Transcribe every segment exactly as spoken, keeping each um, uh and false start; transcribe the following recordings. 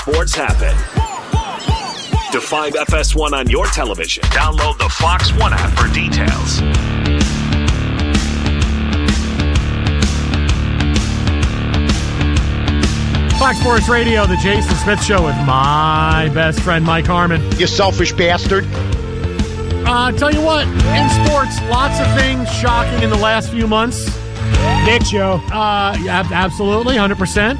Sports happen. To find F S one on your television, download the Fox One app for details. Fox Sports Radio, the Jason Smith Show with my best friend, Mike Harmon. You selfish bastard. Uh, tell you what, in sports, lots of things shocking in the last few months. Nick Joe. Uh, yeah, absolutely, one hundred percent.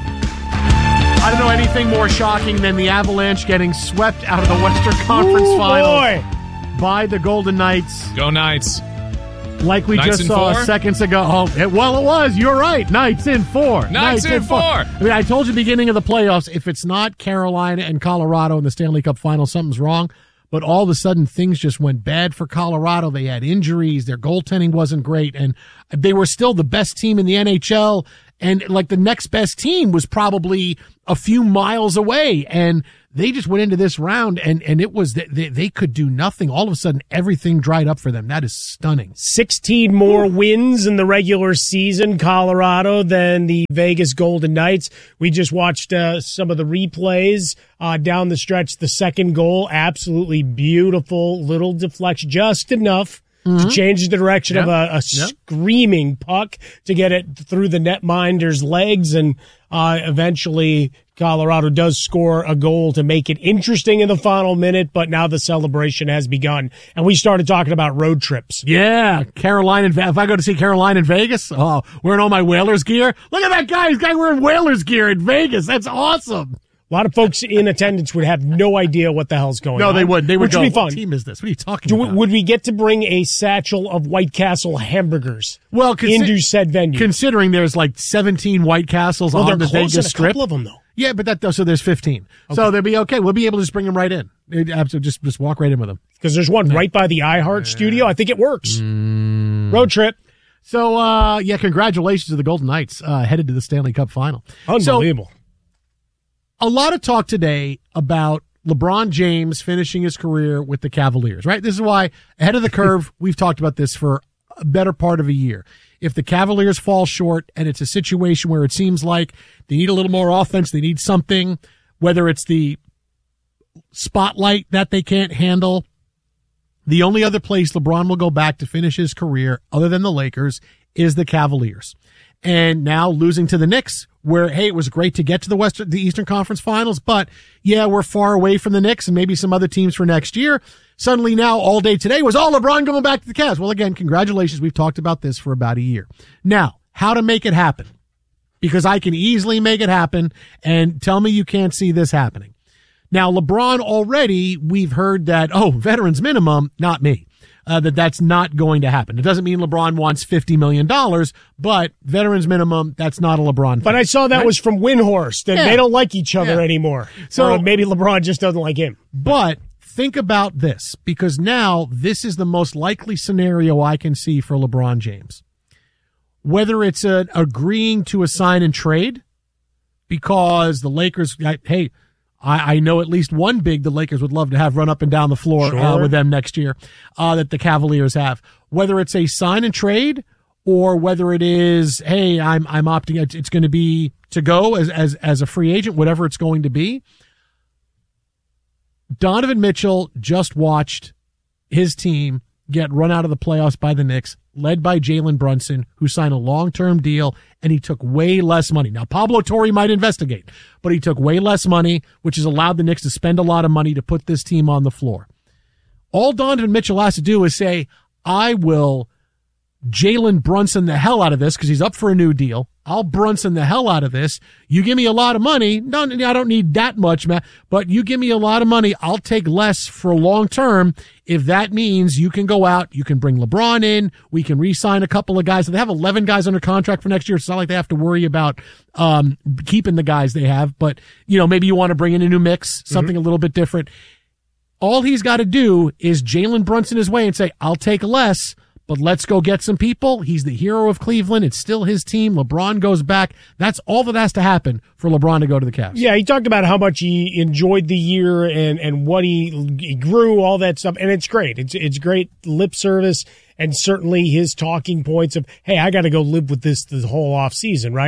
I don't know anything more shocking than the Avalanche getting swept out of the Western Conference Ooh, Finals boy. by the Golden Knights. Go Knights. Like we Knights just saw four? seconds ago. Oh, it, well, it was. You're right. Knights in four. Knights in four. I mean, I told you beginning of the playoffs, if it's not Carolina and Colorado in the Stanley Cup Final, something's wrong. But all of a sudden, things just went bad for Colorado. They had injuries. Their goaltending wasn't great. And they were still the best team in the N H L. And like the next best team was probably a few miles away. And they just went into this round and, and it was, they, they could do nothing. All of a sudden, everything dried up for them. That is stunning. sixteen more wins in the regular season, Colorado, than the Vegas Golden Knights. We just watched uh, some of the replays uh, down the stretch. The second goal, absolutely beautiful little deflection, just enough mm-hmm. to change the direction yep. of a, a yep. screaming puck to get it through the netminder's legs. And uh, eventually Colorado does score a goal to make it interesting in the final minute, but now the celebration has begun. And we started talking about road trips. Yeah, Carolina. If I go to see Carolina in Vegas, oh, wearing all my Whalers gear. Look at that guy. He's guy wearing Whalers gear in Vegas. That's awesome. A lot of folks in attendance would have no idea what the hell's going no, on. No, they wouldn't. They would Which go, would be fun. What team is this? What are you talking Do, about? Would we get to bring a satchel of White Castle hamburgers well, consi- into said venue? Considering there's like seventeen White Castles well, on the Vegas Strip. Well, a couple of them, though. Yeah, but that so there's fifteen. Okay. So they'll be okay. We'll be able to just bring them right in. Absolutely, just just walk right in with them. Because there's one yeah. right by the iHeart yeah. studio. I think it works. Mm. Road trip. So, uh, yeah, congratulations to the Golden Knights uh, headed to the Stanley Cup Final. Unbelievable. So, a lot of talk today about LeBron James finishing his career with the Cavaliers, right? This is why, ahead of the curve, we've talked about this for a better part of a year. If the Cavaliers fall short and it's a situation where it seems like they need a little more offense, they need something, whether it's the spotlight that they can't handle, the only other place LeBron will go back to finish his career, other than the Lakers, is the Cavaliers. And now losing to the Knicks, where, hey, it was great to get to the Western, the Eastern Conference Finals, but yeah, we're far away from the Knicks and maybe some other teams for next year. Suddenly now, all day today was, oh, LeBron going back to the Cavs. Well, again, congratulations. We've talked about this for about a year. Now, how to make it happen? Because I can easily make it happen, and tell me you can't see this happening. Now, LeBron already, we've heard that, oh, veterans minimum, not me. Uh, that that's not going to happen. It doesn't mean LeBron wants fifty million dollars, but veterans minimum, that's not a LeBron thing. But I saw that right? was from Windhorst, and yeah. they don't like each other yeah. anymore. So or maybe LeBron just doesn't like him. But think about this, because now this is the most likely scenario I can see for LeBron James. Whether it's a, agreeing to a sign and trade, because the Lakers, hey, I, I know at least one big the Lakers would love to have run up and down the floor sure. uh, with them next year uh, that the Cavaliers have. Whether it's a sign and trade or whether it is, hey, I'm I'm opting, it's, it's going to be to go as, as as a free agent, whatever it's going to be. Donovan Mitchell just watched his team get run out of the playoffs by the Knicks, led by Jalen Brunson, who signed a long-term deal, and he took way less money. Now, Pablo Torre might investigate, but he took way less money, which has allowed the Knicks to spend a lot of money to put this team on the floor. All Donovan Mitchell has to do is say, I will Jalen Brunson the hell out of this because he's up for a new deal. I'll Brunson the hell out of this. You give me a lot of money. No, I don't need that much, man. But you give me a lot of money. I'll take less for long term. If that means you can go out, you can bring LeBron in. We can re-sign a couple of guys. They have eleven guys under contract for next year. It's not like they have to worry about um keeping the guys they have. But, you know, maybe you want to bring in a new mix, something mm-hmm. a little bit different. All he's got to do is Jalen Brunson his way and say, I'll take less. But let's go get some people. He's the hero of Cleveland. It's still his team. LeBron goes back. That's all that has to happen for LeBron to go to the Cavs. Yeah, he talked about how much he enjoyed the year and, and what he, he grew, all that stuff. And it's great. It's it's great lip service, and certainly his talking points of, hey, I got to go live with this the whole off season, right?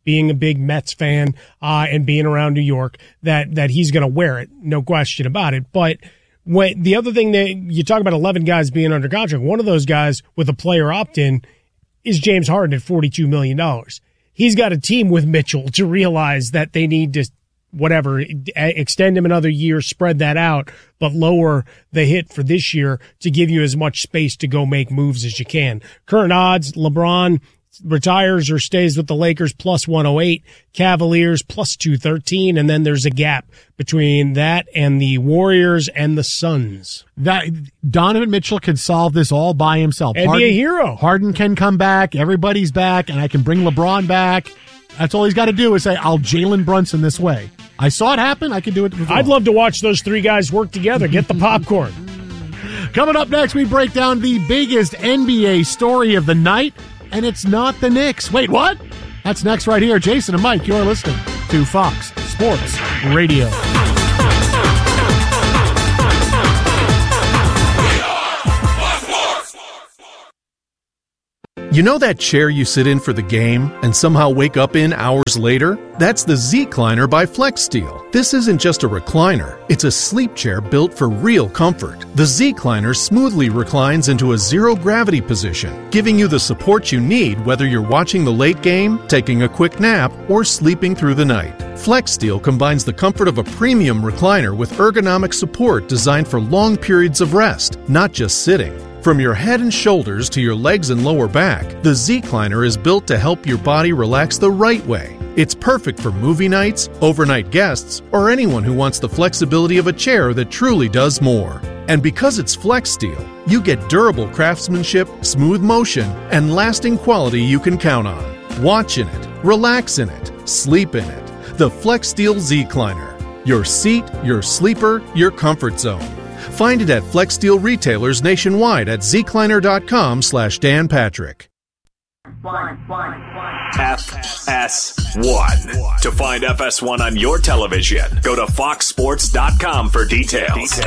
being a big Mets fan uh, and being around New York, that that he's going to wear it, no question about it. But when, the other thing that you talk about eleven guys being under contract, one of those guys with a player opt-in is James Harden at forty-two million dollars. He's got a team with Mitchell to realize that they need to, whatever, extend him another year, spread that out, but lower the hit for this year to give you as much space to go make moves as you can. Current odds, LeBron retires or stays with the Lakers plus one oh eight, Cavaliers plus two thirteen, and then there's a gap between that and the Warriors and the Suns. That Donovan Mitchell can solve this all by himself. And Harden, be a hero. Harden can come back, everybody's back, and I can bring LeBron back. That's all he's got to do is say, I'll Jalen Brunson this way. I saw it happen. I can do it before. I'd love to watch those three guys work together. Get the popcorn. Coming up next, we break down the biggest N B A story of the night, and it's not the Knicks. Wait, what? That's next right here. Jason and Mike, you're listening to Fox Sports Radio. You know that chair you sit in for the game and somehow wake up in hours later? That's the Z-Cliner by FlexSteel. This isn't just a recliner. It's a sleep chair built for real comfort. The Z-Cliner smoothly reclines into a zero-gravity position, giving you the support you need whether you're watching the late game, taking a quick nap, or sleeping through the night. FlexSteel combines the comfort of a premium recliner with ergonomic support designed for long periods of rest, not just sitting. From your head and shoulders to your legs and lower back, the Z-Cliner is built to help your body relax the right way. It's perfect for movie nights, overnight guests, or anyone who wants the flexibility of a chair that truly does more. And because it's FlexSteel, you get durable craftsmanship, smooth motion, and lasting quality you can count on. Watch in it, relax in it, sleep in it. The FlexSteel Z-Cliner. Your seat, your sleeper, your comfort zone. Find it at FlexSteel retailers nationwide at zcliner.com slash Dan Patrick. F S one. To find F S one on your television, go to fox sports dot com for details.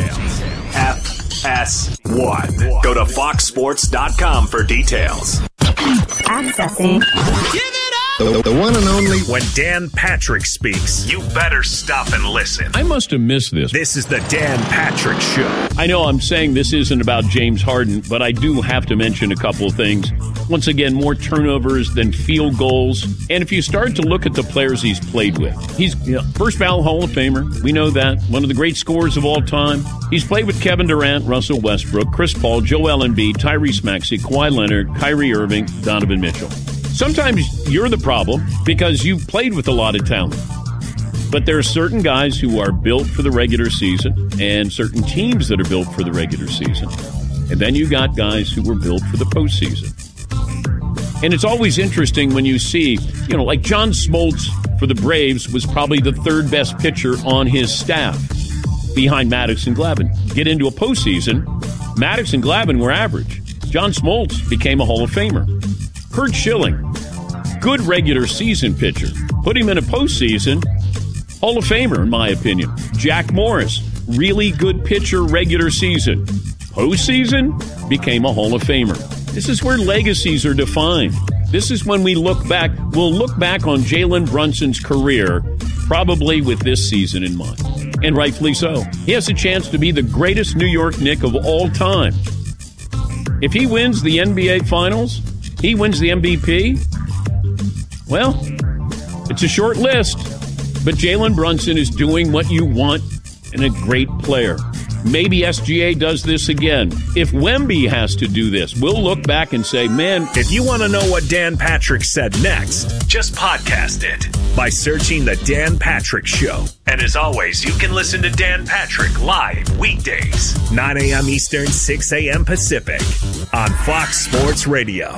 F S one. Go to fox sports dot com for details. Accessing. The, the one and only. When Dan Patrick speaks, you better stop and listen. I must have missed this. This is the Dan Patrick Show. I know I'm saying this isn't about James Harden, but I do have to mention a couple of things. Once again, more turnovers than field goals. And if you start to look at the players he's played with, he's you know, first ballot Hall of Famer. We know that. One of the great scorers of all time. He's played with Kevin Durant, Russell Westbrook, Chris Paul, Joel Embiid, Tyrese Maxey, Kawhi Leonard, Kyrie Irving, Donovan Mitchell. Sometimes you're the problem because you've played with a lot of talent. But there are certain guys who are built for the regular season and certain teams that are built for the regular season. And then you got guys who were built for the postseason. And it's always interesting when you see, you know, like John Smoltz for the Braves was probably the third best pitcher on his staff behind Maddox and Glavine. Get into a postseason, Maddox and Glavine were average. John Smoltz became a Hall of Famer. Curt Schilling, good regular season pitcher. Put him in a postseason, Hall of Famer, in my opinion. Jack Morris, really good pitcher regular season. Postseason, became a Hall of Famer. This is where legacies are defined. This is when we look back. We'll look back on Jalen Brunson's career probably with this season in mind. And rightfully so. He has a chance to be the greatest New York Knick of all time. If he wins the N B A Finals, he wins the M V P, well, it's a short list, but Jalen Brunson is doing what you want in a great player. Maybe S G A does this again. If Wemby has to do this, we'll look back and say, man. If you want to know what Dan Patrick said next, just podcast it by searching The Dan Patrick Show. And as always, you can listen to Dan Patrick live weekdays, nine a.m. Eastern, six a.m. Pacific on Fox Sports Radio.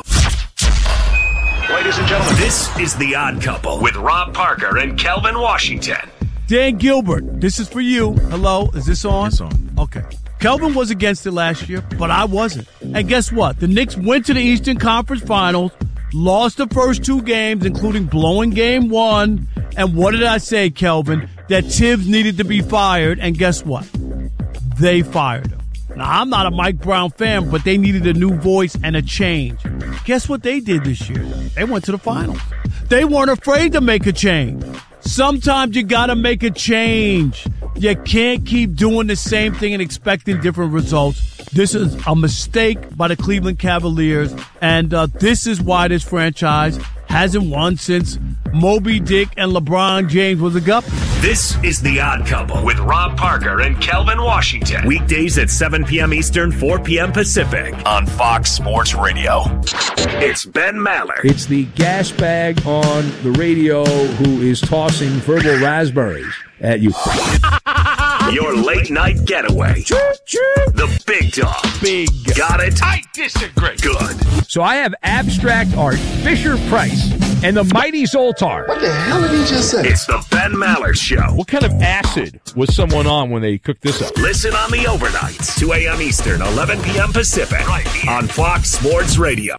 Ladies and gentlemen, this is The Odd Couple with Rob Parker and Kelvin Washington. Dan Gilbert, this is for you. Hello, is this on? It's on. Okay. Kelvin was against it last year, but I wasn't. And guess what? The Knicks went to the Eastern Conference Finals, lost the first two games, including blowing game one. And what did I say, Kelvin? That Tibbs needed to be fired, and guess what? They fired him. Now, I'm not a Mike Brown fan, but they needed a new voice and a change. Guess what they did this year? They went to the finals. They weren't afraid to make a change. Sometimes you got to make a change. You can't keep doing the same thing and expecting different results. This is a mistake by the Cleveland Cavaliers, and uh, this is why this franchise hasn't won since Moby Dick and LeBron James was a guppy. This is The Odd Couple with Rob Parker and Kelvin Washington. Weekdays at seven p.m. Eastern, four p.m. Pacific on Fox Sports Radio. It's Ben Maller. It's the gas bag on the radio who is tossing verbal raspberries at you. Your late night getaway. The big dog. Big. Got it? I disagree. Good. So I have abstract art, Fisher Price, and the mighty Zoltar. What the hell did he just say? It's the Ben Maller Show. What kind of acid was someone on when they cooked this up? Listen on the overnights, two a.m. Eastern, eleven p.m. Pacific, right here on Fox Sports Radio.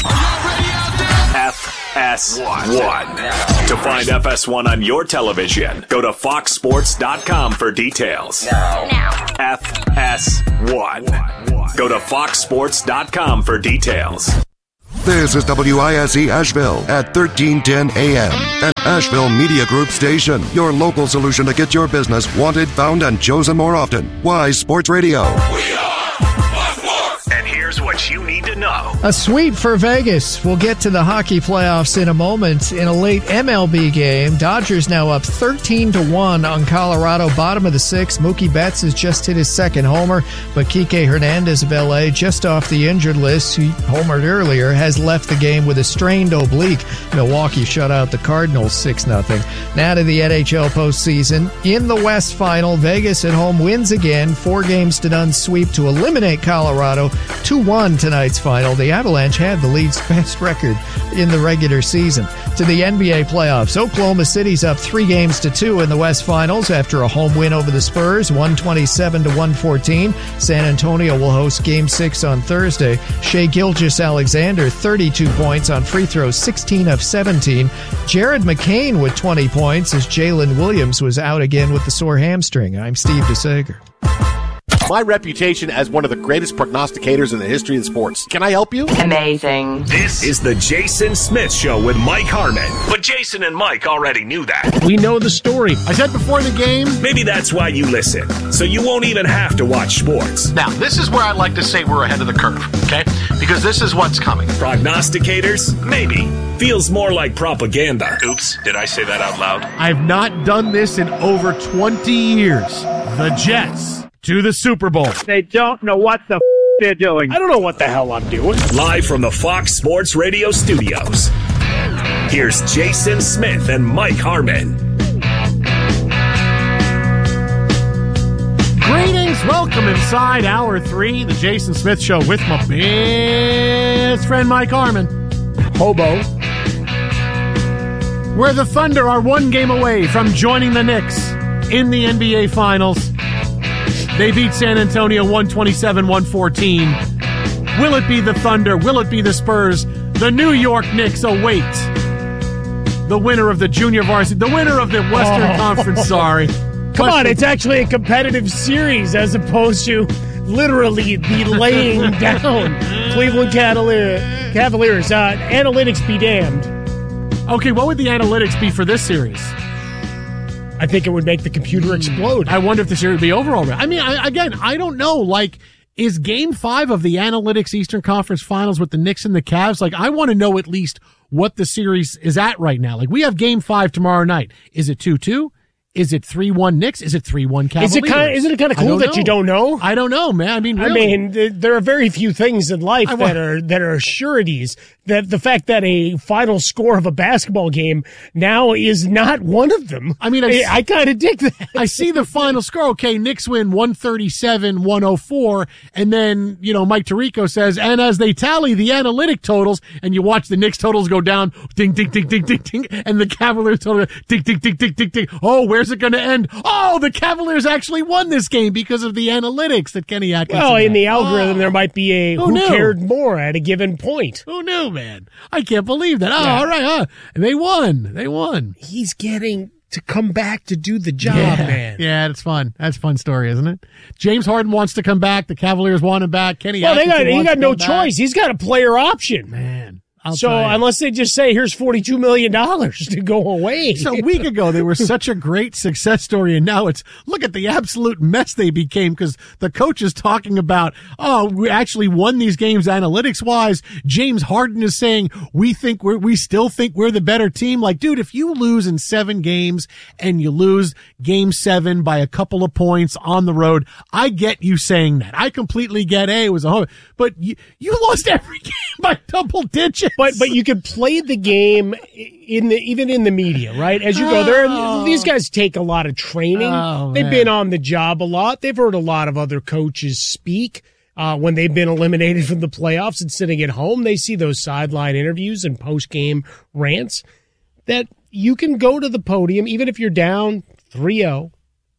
F S one. To find F S one on your television, go to fox sports dot com for details. Now. F S one. Go to fox sports dot com for details. This is W I S E Asheville at thirteen ten A M, an Asheville Media Group station. Your local solution to get your business wanted, found, and chosen more often. Wise Sports Radio. We are And here's what you need to know. A sweep for Vegas. We'll get to the hockey playoffs in a moment. In a late M L B game, Dodgers now up thirteen to one on Colorado, bottom of the sixth. Mookie Betts has just hit his second homer, but Kike Hernandez of L A, just off the injured list, he homered earlier, has left the game with a strained oblique. Milwaukee shut out the Cardinals six nothing. Now to the N H L postseason. In the West Final, Vegas at home wins again. Four games to none sweep to eliminate Colorado. two one tonight's final. The Avalanche had the league's best record in the regular season. To the N B A playoffs, Oklahoma City's up three games to two in the West Finals after a home win over the Spurs, one twenty-seven to one fourteen. San Antonio will host Game six on Thursday. Shai Gilgeous-Alexander, thirty-two points on free throws, sixteen of seventeen. Jared McCain with twenty points as Jalen Williams was out again with the sore hamstring. I'm Steve DeSager. My reputation as one of the greatest prognosticators in the history of sports. Can I help you? Amazing. This is the Jason Smith Show with Mike Harmon. But Jason and Mike already knew that. We know the story. I said before the game. Maybe that's why you listen. So you won't even have to watch sports. Now, this is where I like to say we're ahead of the curve, okay? Because this is what's coming. Prognosticators? Maybe. Feels more like propaganda. Oops, did I say that out loud? I've not done this in over twenty years. The Jets to the Super Bowl. They don't know what the f- they're doing. I don't know what the hell I'm doing. Live from the Fox Sports Radio studios. Here's Jason Smith and Mike Harmon. Greetings, welcome inside hour three, the Jason Smith Show with my best friend Mike Harmon. Hobo. Where the Thunder are one game away from joining the Knicks in the N B A Finals. They beat San Antonio one twenty-seven to one fourteen. Will it be the Thunder? Will it be the Spurs? The New York Knicks await the winner of the junior varsity, the winner of the Western Oh. Conference, sorry. Come on, it's actually a competitive series as opposed to literally the laying down. Cleveland Cavalier, Cavaliers. Uh, analytics be damned. Okay, what would the analytics be for this series? I think it would make the computer explode. I wonder if the series would be over already. I mean, I, again, I don't know. Like, is Game Five of the Analytics Eastern Conference Finals with the Knicks and the Cavs? Like, I want to know at least what the series is at right now. Like, we have Game Five tomorrow night. Is it two two? Is it three one Knicks? Is it three one Cavaliers? Is it kind of, isn't it kind of cool that you don't know? I don't know, man. I mean, really. I mean, th- there are very few things in life that are that are sureties. That the fact that a final score of a basketball game now is not one of them. I mean, I, I kind of dig that. I see the final score. Okay, Knicks win one thirty-seven to one oh four, and then, you know, Mike Tirico says, and as they tally the analytic totals, and you watch the Knicks totals go down, ding, ding, ding, ding, ding, ding, and the Cavaliers total, ding, ding, ding, ding, ding, ding. Oh, where's it going to end? Oh, the Cavaliers actually won this game because of the analytics that Kenny Atkinson Well, in had. the algorithm, oh. there might be a Who who, knew? cared more at a given point. Who knew, man? I can't believe that. Oh, Yeah. all right. Huh? And they won. They won. He's getting to come back to do the job, yeah. man. Yeah, it's fun. That's a fun story, isn't it? James Harden wants to come back. The Cavaliers want him back. Kenny well, they got, Atkinson he wants got to no come choice. back. He's got a player option. Man. I'll so unless they just say, here's forty-two million dollars to go away. So a week ago, they were such a great success story, and now it's, look at the absolute mess they became because the coach is talking about, oh, we actually won these games analytics-wise. James Harden is saying, we think we're, we still think we're the better team. Like, dude, if you lose in seven games and you lose game seven by a couple of points on the road, I get you saying that. I completely get, hey, it was a home, but you, you lost every game by double digits. But but you could play the game in the even in the media, right? As you go there, Oh. these guys take a lot of training. Oh, They've man. been on the job a lot. They've heard a lot of other coaches speak uh, when they've been eliminated from the playoffs and sitting at home. They see those sideline interviews and post game rants that you can go to the podium even if you're down three oh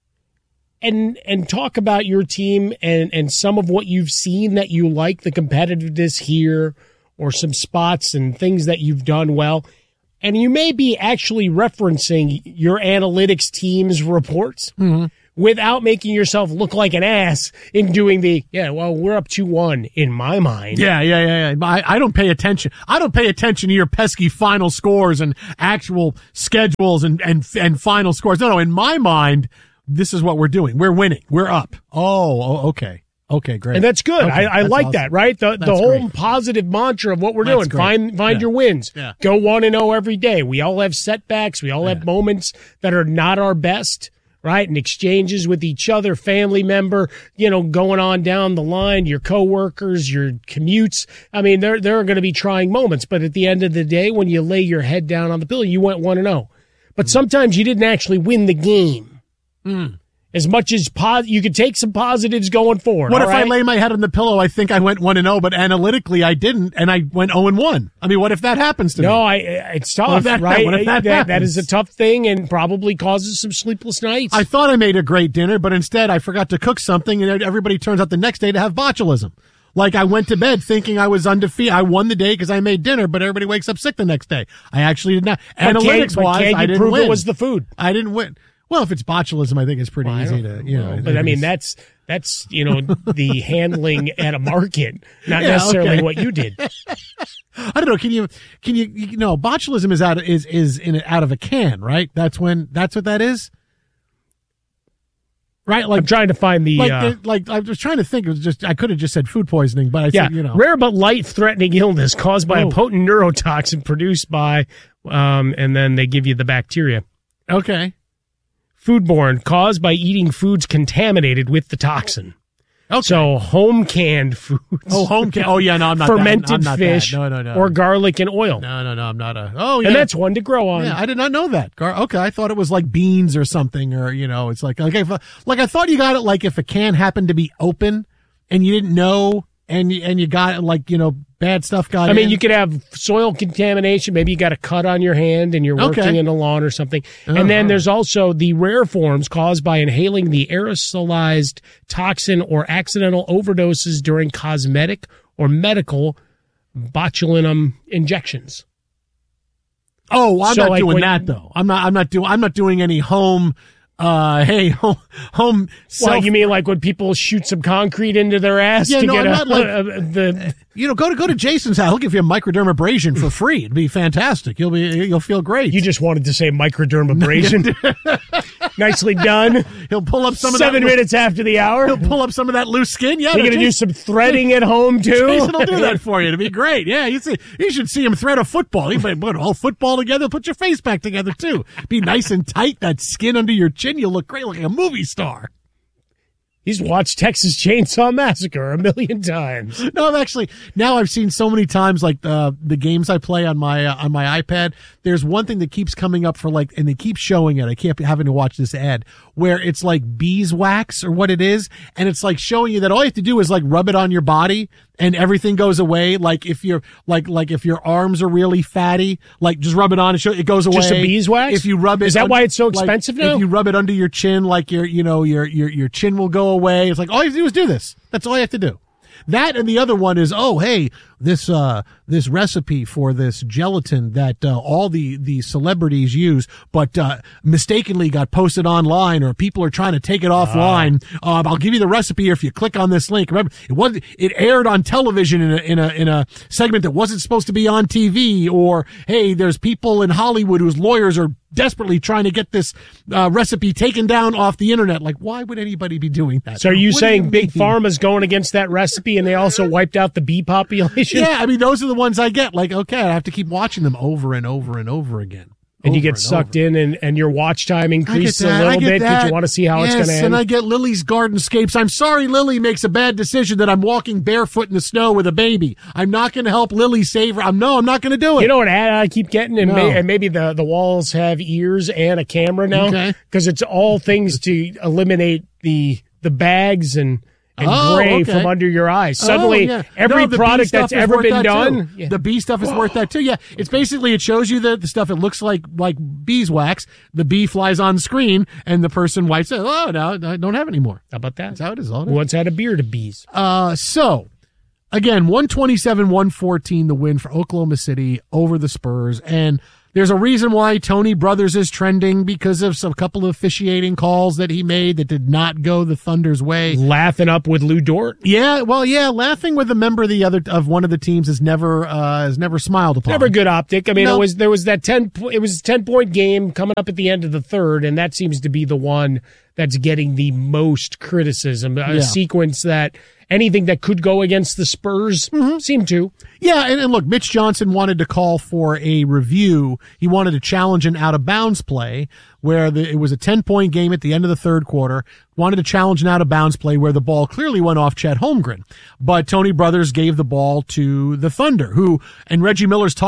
and and talk about your team and and some of what you've seen that you like, the competitiveness here, or some spots and things that you've done well. And you may be actually referencing your analytics team's reports Mm-hmm. without making yourself look like an ass in doing the, yeah, well, we're up two one in my mind. Yeah, yeah, yeah, yeah. I, I don't pay attention. I don't pay attention to your pesky final scores and actual schedules and, and, and final scores. No, no, in my mind, this is what we're doing. We're winning. We're up. Oh, oh okay. Okay, great. And that's good. Okay, I, I that's like awesome. that, right? The That's the whole great. positive mantra of what we're That's doing. great. Find find Yeah. your wins. Yeah. Go one and zero every day. We all have setbacks. We all have moments that are not our best, right? And exchanges with each other, family member, you know, going on down the line, your coworkers, your commutes. I mean, there there are going to be trying moments, but at the end of the day, when you lay your head down on the pillow, you went one and zero. But Mm. sometimes you didn't actually win the game. Mm. As much as pos- you could take some positives going forward. What all if I right? lay my head on the pillow? I think I went one and zero, but analytically I didn't, and I went zero and one. I mean, what if that happens to no, me? I, it's tough, What if that- right? what if that that happens? is a tough thing and probably causes some sleepless nights. I thought I made a great dinner, but instead I forgot to cook something, and everybody turns out the next day to have botulism. Like I went to bed thinking I was undefeated. I won the day because I made dinner, but everybody wakes up sick the next day. I actually did not. But can't- Analytics but wise, can't you I didn't prove win. it was the food? I didn't win. Well, if it's botulism, I think it's pretty Well, I easy don't to, you know. know, but I mean, that's that's you know the handling at a market, not Yeah, necessarily okay. what you did. I don't know. Can you, can you, you know, botulism is out, is, is in a, out of a can, right? That's when, that's what that is? Right? Like, I'm trying to find the, like, uh, the- like, I was trying to think. It was just, I could have just said food poisoning, but I yeah, said, you know. rare but light-threatening illness caused by Oh. a potent neurotoxin produced by, um, and then they give you the bacteria. Okay. Foodborne, caused by eating foods contaminated with the toxin. Okay. So home canned foods. Oh, home can. Oh, yeah, no, I'm not fermented that. I'm not fish, that. No, no, no. or garlic and oil. No, no, no. I'm not a. Oh, yeah. And that's one to grow on. Yeah, I did not know that. Gar- okay, I thought it was like beans or something, or you know, it's like like if a, like I thought you got it like if a can happened to be open and you didn't know, and you, and you got it like you know bad stuff got. I mean, in. you could have soil contamination. Maybe you got a cut on your hand and you're working Okay. in a lawn or something. Oh, and then all there's also the rare forms caused by inhaling the aerosolized toxin or accidental overdoses during cosmetic or medical botulinum injections. Oh, I'm So, not like, doing when- that though. I'm not. I'm not doing. I'm not doing any home. Uh, hey, home. home Well, self- you mean like when people shoot some concrete into their ass Yeah, to no, get I'm a, not like- a- the you know, go to go to Jason's house. He'll give you a microdermabrasion for free. It'd be fantastic. You'll be you'll feel great. You just wanted to say microdermabrasion. Nicely done. He'll pull up some Seven of that. minutes after the hour. He'll pull up some of that loose skin. Yeah, You're going to do Jason- some threading at home, too? Jason will do that for you. It'd be great. Yeah, you see, you should see him thread a football. You put all football together. Put your face back together too. Be nice and tight. That skin under your chin. You'll look great, like a movie star. He's watched Texas Chainsaw Massacre a million times. No, I've actually now I've seen so many times like the the games I play on my uh, on my iPad. There's one thing that keeps coming up for like, and they keep showing it. I keep having to watch this ad where it's like beeswax or what it is, and it's like showing you that all you have to do is like rub it on your body and everything goes away. Like if you're like like if your arms are really fatty, like just rub it on and show it goes away. Just a beeswax? If you rub it, Is that un- why it's so like, expensive now? If you rub it under your chin, like your you know your your your chin will go away. It's like all you have to do is do this. That's all you have to do. That and the other one is, oh, hey, this uh this recipe for this gelatin that uh, all the the celebrities use, but uh, mistakenly got posted online, or people are trying to take it offline. Uh, um, I'll give you the recipe if you click on this link. Remember, it was it aired on television in a in a in a segment that wasn't supposed to be on T V. Or hey, there's people in Hollywood whose lawyers are desperately trying to get this uh, recipe taken down off the internet. Like, why would anybody be doing that? So are you What saying do Big mean? Pharma's going against that recipe, and they also wiped out the bee population? Yeah, I mean, those are the ones I get. Like, okay, I have to keep watching them over and over and over again. And you Over get sucked in, and, and your watch time I get increases a that, I little get bit because that. you want to see how yes, it's going to end. and I get Lily's Gardenscapes. I'm sorry Lily makes a bad decision that I'm walking barefoot in the snow with a baby. I'm not going to help Lily save her. I'm, no, I'm not going to do it. You know what ad I keep getting? And, No. may, and maybe the, the walls have ears and a camera now. Okay. Because it's all things to eliminate the the bags and, and Oh, gray okay. from under your eyes. Suddenly, Oh, yeah. every No, the bee product stuff that's is ever worth been that, done. too. Yeah. The bee stuff is worth that too. Yeah, it's basically, it shows you the, the stuff. It looks like like beeswax. The bee flies on screen, and the person wipes it. Oh, no, I don't have any more. How about that? That's how it is. All it Who is. once had a beard of bees? Uh, so again, one twenty-seven one fourteen the win for Oklahoma City over the Spurs. And there's a reason why Tony Brothers is trending, because of some couple of officiating calls that he made that did not go the Thunder's way. Laughing up with Lou Dort. Yeah, well, yeah, laughing with a member of the other of one of the teams is never uh has never smiled upon. Never good optic. I mean, No. it was there was that ten. po- It was a ten point game coming up at the end of the third, and that seems to be the one that's getting the most criticism. A Yeah. sequence that anything that could go against the Spurs seemed to. Yeah, and, and look, Mitch Johnson wanted to call for a review. He wanted to challenge an out of bounds play where the, it was a ten point game at the end of the third quarter. Wanted to challenge an out of bounds play where the ball clearly went off Chet Holmgren, but Tony Brothers gave the ball to the Thunder, who and Reggie Miller's talking